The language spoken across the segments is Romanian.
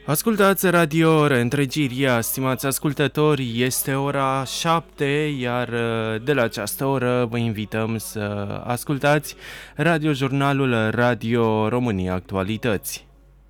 Ascultați Radio Reîntregirea, stimați ascultători, este ora 7, iar de la această oră vă invităm să ascultați radiojurnalul Radio România Actualități.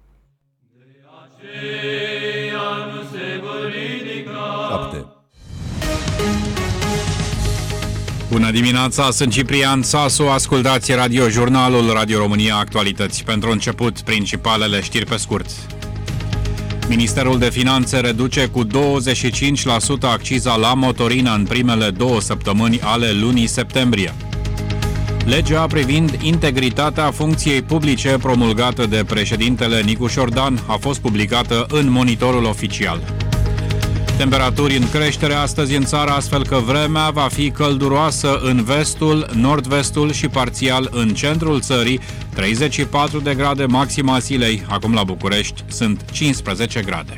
Bună dimineața, sunt Ciprian Sasu, ascultați radiojurnalul Radio România Actualități. Pentru început, principalele știri pe scurt. Ministerul de Finanțe reduce cu 25% acciza la motorină în primele 2 săptămâni ale lunii septembrie. Legea privind integritatea funcției publice promulgată de președintele Nicu Șordan a fost publicată în Monitorul Oficial. Temperaturi în creștere astăzi în țară, astfel că vremea va fi călduroasă în vestul, nord-vestul și parțial în centrul țării, 34 de grade maxima zilei. Acum la București sunt 15 grade.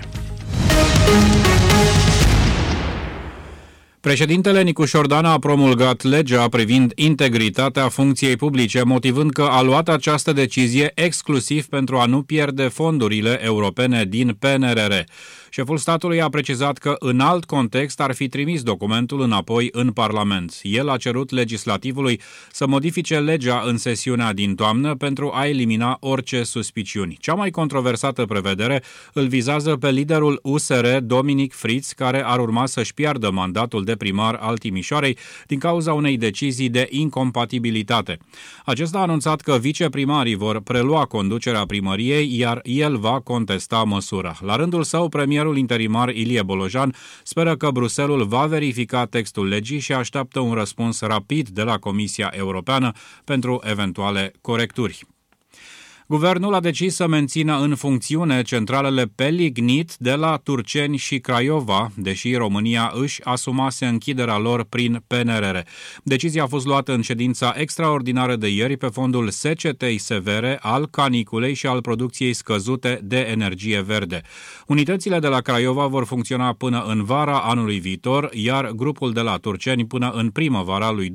Președintele Nicu Șordan a promulgat legea privind integritatea funcției publice, motivând că a luat această decizie exclusiv pentru a nu pierde fondurile europene din PNRR. Șeful statului a precizat că în alt context ar fi trimis documentul înapoi în Parlament. El a cerut legislativului să modifice legea în sesiunea din toamnă pentru a elimina orice suspiciuni. Cea mai controversată prevedere îl vizează pe liderul USR, Dominic Friț, care ar urma să-și piardă mandatul de primar al Timișoarei din cauza unei decizii de incompatibilitate. Acesta a anunțat că viceprimarii vor prelua conducerea primăriei, iar el va contesta măsura. La rândul său, premierul interimar Ilie Bolojan speră că Bruxelles va verifica textul legii și așteaptă un răspuns rapid de la Comisia Europeană pentru eventuale corecturi. Guvernul a decis să mențină în funcțiune centralele pe lignit de la Turceni și Craiova, deși România își asumase închiderea lor prin PNRR. Decizia a fost luată în ședința extraordinară de ieri pe fondul secetei severe, al caniculei și al producției scăzute de energie verde. Unitățile de la Craiova vor funcționa până în vara anului viitor, iar grupul de la Turceni până în primăvara lui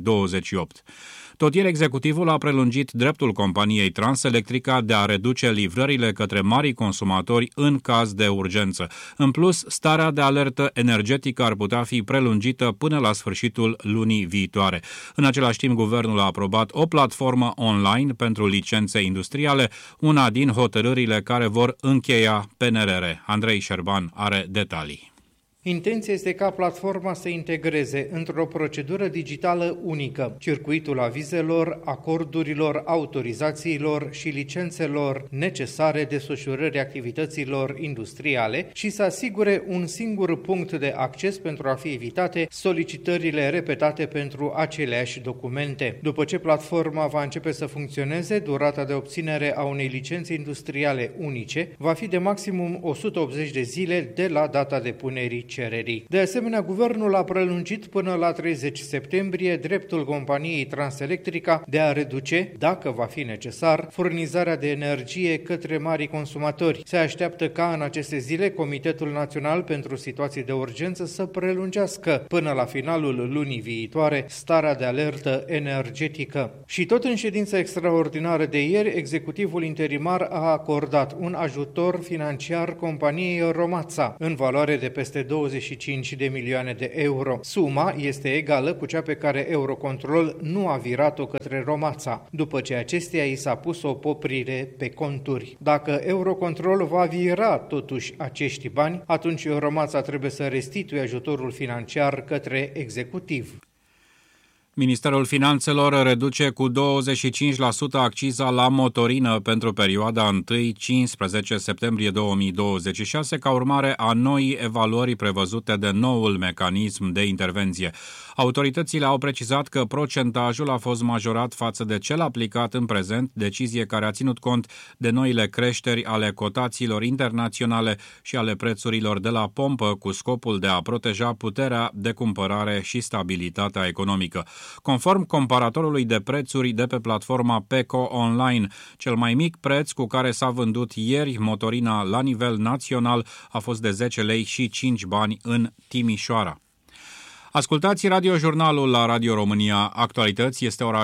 2028. Tot ieri, executivul a prelungit dreptul companiei Transelectrica de a reduce livrările către marii consumatori în caz de urgență. În plus, starea de alertă energetică ar putea fi prelungită până la sfârșitul lunii viitoare. În același timp, guvernul a aprobat o platformă online pentru licențe industriale, una din hotărârile care vor încheia PNRR. Andrei Șerban are detalii. Intenția este ca platforma să integreze într-o procedură digitală unică circuitul avizelor, acordurilor, autorizațiilor și licențelor necesare desfășurării activităților industriale și să asigure un singur punct de acces pentru a fi evitate solicitările repetate pentru aceleași documente. După ce platforma va începe să funcționeze, durata de obținere a unei licențe industriale unice va fi de maximum 180 de zile de la data depunerii cererii. De asemenea, guvernul a prelungit până la 30 septembrie dreptul companiei Transelectrica de a reduce, dacă va fi necesar, furnizarea de energie către marii consumatori. Se așteaptă ca în aceste zile Comitetul Național pentru Situații de Urgență să prelungească până la finalul lunii viitoare starea de alertă energetică. Și tot în ședința extraordinară de ieri, executivul interimar a acordat un ajutor financiar companiei Romața în valoare de peste 25 de milioane de euro. Suma este egală cu cea pe care Eurocontrol nu a virat-o către Romața, după ce acesteia i s-a pus o poprire pe conturi. Dacă Eurocontrol va vira totuși acești bani, atunci Romața trebuie să restituie ajutorul financiar către executiv. Ministerul Finanțelor reduce cu 25% acciza la motorină pentru perioada 1-15 septembrie 2026, ca urmare a noii evaluări prevăzute de noul mecanism de intervenție. Autoritățile au precizat că procentajul a fost majorat față de cel aplicat în prezent, decizie care a ținut cont de noile creșteri ale cotațiilor internaționale și ale prețurilor de la pompă, cu scopul de a proteja puterea de cumpărare și stabilitatea economică. Conform comparatorului de prețuri de pe platforma PECO Online, cel mai mic preț cu care s-a vândut ieri motorina la nivel național a fost de 10 lei și 5 bani în Timișoara. Ascultați radiojurnalul la Radio România Actualități, este ora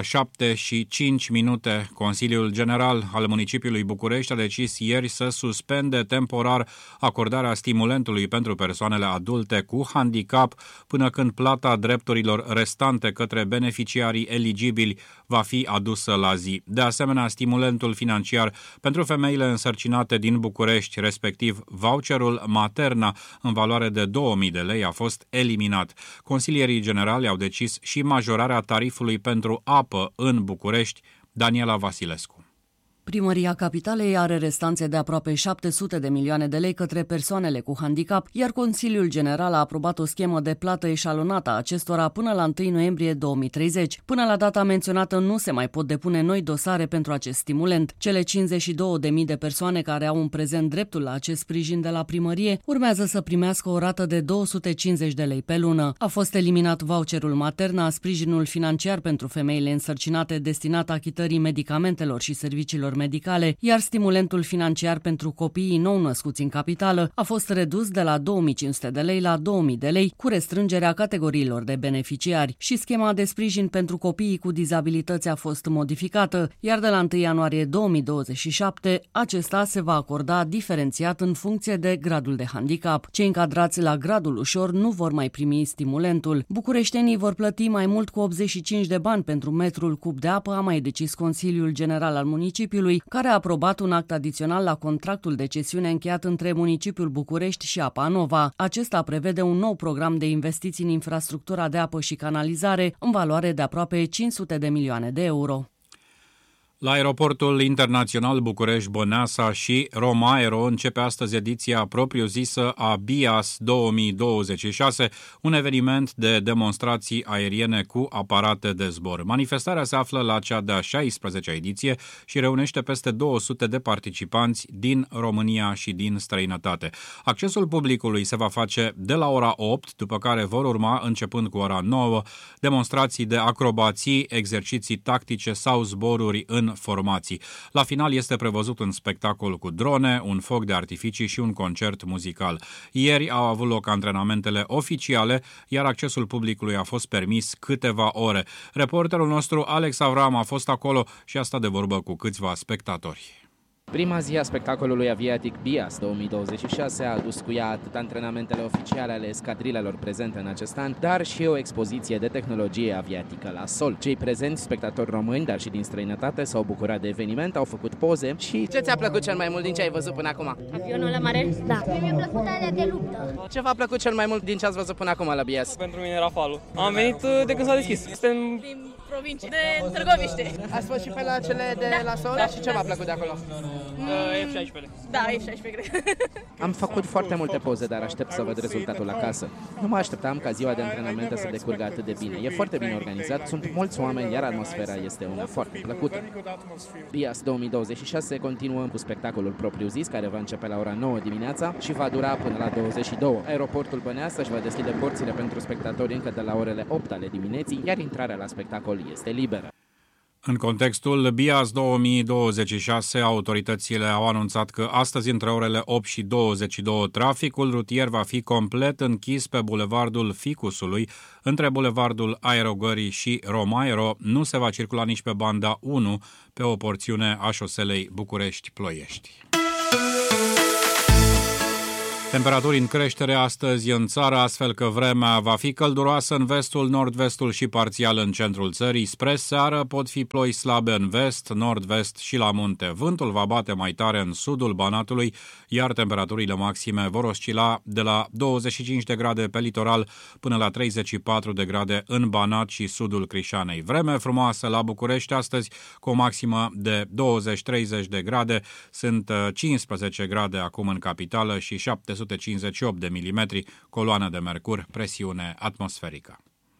7:05. Consiliul General al Municipiului București a decis ieri să suspende temporar acordarea stimulentului pentru persoanele adulte cu handicap până când plata drepturilor restante către beneficiarii eligibili va fi adusă la zi. De asemenea, stimulentul financiar pentru femeile însărcinate din București, respectiv voucherul Materna în valoare de 2000 de lei, a fost eliminat. Consilierii generali au decis și majorarea tarifului pentru apă în București. Daniela Vasilescu. Primăria Capitalei are restanțe de aproape 700 de milioane de lei către persoanele cu handicap, iar Consiliul General a aprobat o schemă de plată eșalonată a acestora până la 1 noiembrie 2030. Până la data menționată nu se mai pot depune noi dosare pentru acest stimulent. Cele 52.000 de persoane care au în prezent dreptul la acest sprijin de la primărie urmează să primească o rată de 250 de lei pe lună. A fost eliminat voucherul Materna, sprijinul financiar pentru femeile însărcinate destinat achitării medicamentelor și serviciilor medicale, iar stimulentul financiar pentru copiii nou-născuți în capitală a fost redus de la 2500 de lei la 2000 de lei, cu restrângerea categoriilor de beneficiari. Și schema de sprijin pentru copiii cu dizabilități a fost modificată, iar de la 1 ianuarie 2027 acesta se va acorda diferențiat în funcție de gradul de handicap. Cei încadrați la gradul ușor nu vor mai primi stimulentul. Bucureștenii vor plăti mai mult cu 85 de bani pentru metrul cub de apă, a mai decis Consiliul General al Municipiului, care a aprobat un act adițional la contractul de cesiune încheiat între Municipiul București și Apa Nova. Acesta prevede un nou program de investiții în infrastructura de apă și canalizare în valoare de aproape 500 de milioane de euro. La aeroportul internațional București-Băneasa și Romaero începe astăzi ediția propriu-zisă a BIAS 2026, un eveniment de demonstrații aeriene cu aparate de zbor. Manifestarea se află la cea de-a 16-a ediție și reunește peste 200 de participanți din România și din străinătate. Accesul publicului se va face de la ora 8, după care vor urma, începând cu ora 9, demonstrații de acrobații, exerciții tactice sau zboruri în formații. La final este prevăzut un spectacol cu drone, un foc de artificii și un concert muzical. Ieri au avut loc antrenamentele oficiale, iar accesul publicului a fost permis câteva ore. Reporterul nostru Alex Avram a fost acolo și a stat de vorbă cu câțiva spectatori. Prima zi a spectacolului aviatic BIAS 2026 a adus cu ea atât antrenamentele oficiale ale escadrilelor prezente în acest an, dar și o expoziție de tehnologie aviatică la sol. Cei prezenți, spectatori români, dar și din străinătate, s-au bucurat de eveniment, au făcut poze și... Ce ți-a plăcut cel mai mult din ce ai văzut până acum? Avionul la mare? Da. Mi-a plăcut alea de luptă. Ce v-a plăcut cel mai mult din ce ați văzut până acum la BIAS? Pentru mine Rafalul. Am venit de când s-a deschis. Suntem din provincie, de Târgoviște. Ați fost și pe la cele de la sol? Da. Și ce v-a plăcut de acolo? F-16. Da, F-16, cred. Am făcut foarte multe poze, dar aștept să văd rezultatul acasă. Nu mă așteptam ca ziua de antrenamente să decurgă atât de bine. E foarte bine organizat, sunt mulți oameni, iar atmosfera este una foarte plăcută. BIAS 2026 continuă cu spectacolul propriu-zis, care va începe la ora 9 dimineața și va dura până la 22. Aeroportul Băneasa își va deschide porțile pentru spectatori încă de la orele 8 ale dimineții, iar intrarea la spectacol este liberă. În contextul BIAS 2026, autoritățile au anunțat că astăzi, între orele 8 și 22, traficul rutier va fi complet închis pe bulevardul Ficusului, între bulevardul Aerogării și Romaero. Nu se va circula nici pe banda 1, pe o porțiune a șoselei București-Ploiești. Temperaturi în creștere astăzi în țară, astfel că vremea va fi călduroasă în vestul, nord-vestul și parțial în centrul țării. Spre seară pot fi ploi slabe în vest, nord-vest și la munte. Vântul va bate mai tare în sudul Banatului, iar temperaturile maxime vor oscila de la 25 de grade pe litoral până la 34 de grade în Banat și sudul Crișanei. Vreme frumoasă la București astăzi, cu o maximă de 20-30 de grade. Sunt 15 grade acum în capitală și 758 de milimetri, coloană de mercur, presiune atmosferică.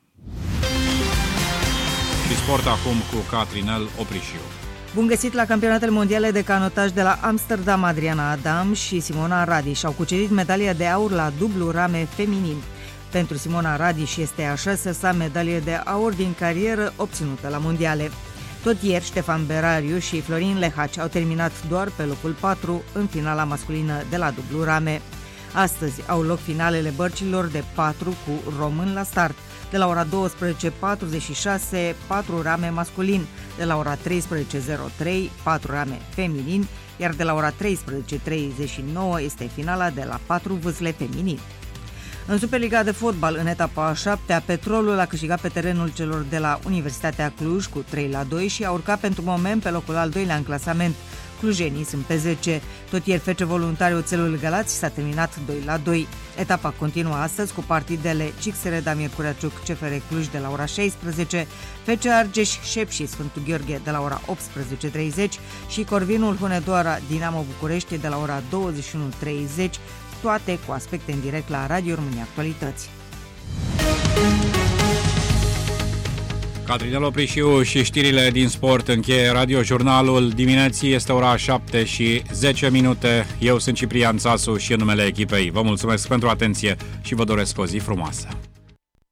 Și sport acum cu Catrinel Oprișiu. Bun găsit la campionatele mondiale de canotaj de la Amsterdam. Adriana Adam și Simona Radiș au cucerit medalia de aur la dublu rame feminin. Pentru Simona Radiș este a 6-a sa medalie de aur din carieră obținută la mondiale. Tot ieri, Ștefan Berariu și Florin Lehaci au terminat doar pe locul 4 în finala masculină de la dublu rame. Astăzi au loc finalele bărcilor de 4 cu român la start. De la ora 12:46, 4 rame masculin. De la ora 13:03, 4 rame feminin. Iar de la ora 13:39 este finala de la 4 vâsle feminin. În Superliga de fotbal, în etapa a 7-a, Petrolul a câștigat pe terenul celor de la Universitatea Cluj cu 3-2 și a urcat pentru moment pe locul al doilea în clasament. Clujenii sunt pe 10. Tot ieri FC Voluntari Oțelul Galați s-a terminat 2-2. Etapa continuă astăzi cu partidele CXR Damir Curaciuc CFR Cluj de la ora 16, FC Argeș Șep și Sfântul Gheorghe de la ora 18:30 și Corvinul Hunedoara Dinamo București de la ora 21:30, toate cu aspecte în direct la Radio România Actualități. Catrinel Oprișiu și știrile din sport încheie radiojurnalul dimineții. Este ora 7:10. Eu sunt Ciprian Țasu și în numele echipei vă mulțumesc pentru atenție și vă doresc o zi frumoasă.